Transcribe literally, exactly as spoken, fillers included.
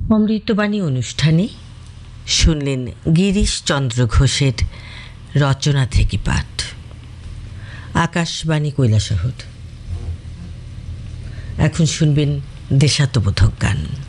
অমৃতবাণী অনুষ্ঠানে শুনলেন গিরিশ চন্দ্র ঘোষের রচনা থেকে পাঠ। আকাশবাণী কৈলাসহর। এখন শুনবেন দেশাত্মবোধক গান।